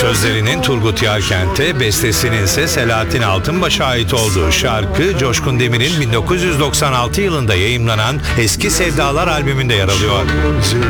Sözlerinin Turgut Yarkent'e, bestesinin ise Selahattin Altınbaş'a ait olduğu şarkı Coşkun Demir'in 1996 yılında yayımlanan Eski Sevdalar albümünde yer alıyor.